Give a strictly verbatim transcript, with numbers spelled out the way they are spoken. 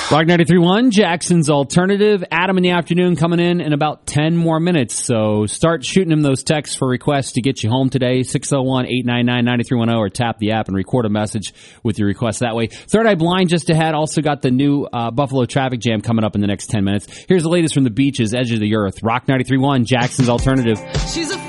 Rock ninety-three point one, Jackson's Alternative. Adam in the afternoon coming in in about ten more minutes. So start shooting him those texts for requests to get you home today. six oh one, eight nine nine, nine three one oh or tap the app and record a message with your request that way. Third Eye Blind just ahead. Also got the new uh, Buffalo traffic jam coming up in the next ten minutes. Here's the latest from the beaches, edge of the earth. Rock ninety-three point one, Jackson's Alternative. She's a